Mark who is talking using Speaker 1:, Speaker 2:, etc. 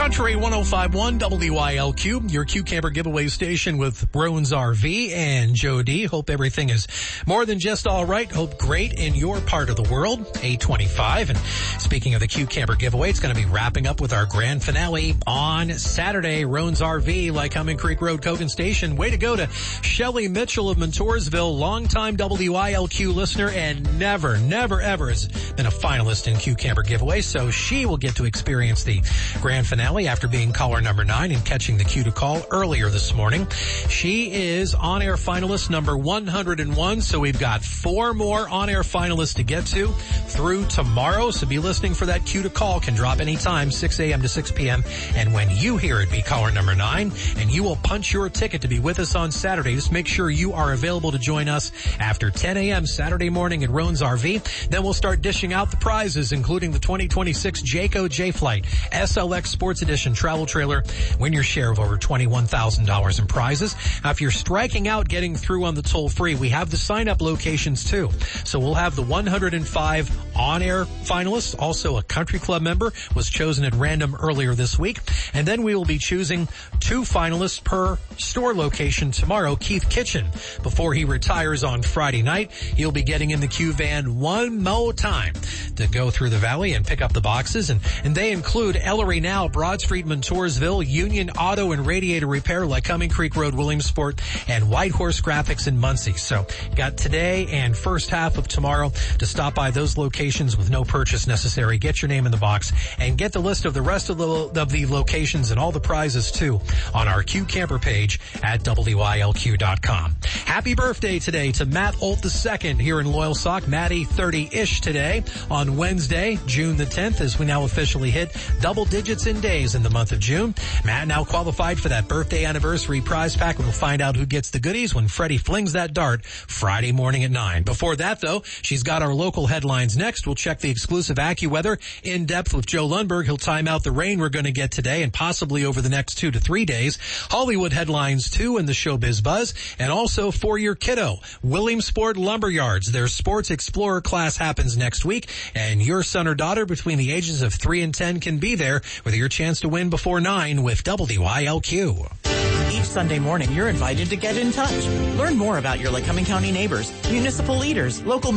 Speaker 1: Country 105.1 WILQ, your Q Camper giveaway station with Roan's RV and Joe D. Hope everything is more than just all right. Hope great in your part of the world. 8:25. And speaking of the Q Camper giveaway, it's going to be wrapping up with our grand finale on Saturday. Roan's RV, Lycoming Creek Road, Cogan Station. Way to go to Shelly Mitchell of Montoursville, longtime WILQ listener and never ever has been a finalist in Q Camper giveaway. So she will get to experience the grand finale after being caller number 9 and catching the cue to call earlier this morning. She is on-air finalist number 101, so we've got 4 more on-air finalists to get to through tomorrow, so be listening for that cue to call. Can drop anytime, 6 a.m. to 6 p.m., and when you hear it, be caller number 9, and you will punch your ticket to be with us on Saturday. Just make sure you are available to join us after 10 a.m. Saturday morning at Roan's RV. Then we'll start dishing out the prizes, including the 2026 Jayco J-Flight SLX Sports Edition travel trailer. Win your share of over $21,000 in prizes. Now, if you're striking out getting through on the toll-free, we have the sign-up locations too. So we'll have the 105 on-air finalists. Also, a country club member was chosen at random earlier this week. And then we will be choosing 2 finalists per store location tomorrow. Keith Kitchen, before he retires on Friday night, he'll be getting in the Q van one more time to go through the valley and pick up the boxes. And they include Ellery Now, Broad Street, Montoursville, Union Auto and Radiator Repair, Lycoming Creek Road, Williamsport, and Whitehorse Graphics in Muncie. So got today and first half of tomorrow to stop by those locations with no purchase necessary. Get your name in the box and get the list of the rest of the locations and all the prizes too on our Q Camper page at WILQ.com. Happy birthday today to Matt Olt II here in Loyalsock. Matty 30-ish today on Wednesday, June the 10th, as we now officially hit double digits in days in the month of June. Matt now qualified for that birthday anniversary prize pack. We'll find out who gets the goodies when Freddie flings that dart Friday morning at 9. Before that, though, she's got our local headlines next. We'll check the exclusive AccuWeather in depth with Joe Lundberg. He'll time out the rain we're going to get today and possibly over the next 2 to 3 days. Hollywood headlines, too, in the Showbiz Buzz. And also for your kiddo, Williamsport Lumberyards. Their Sports Explorer class happens next week, and your son or daughter between the ages of 3 and 10 can be there with your chance to win before 9 with WILQ.
Speaker 2: Each Sunday morning, you're invited to get in touch. Learn more about your Lycoming County neighbors, municipal leaders, local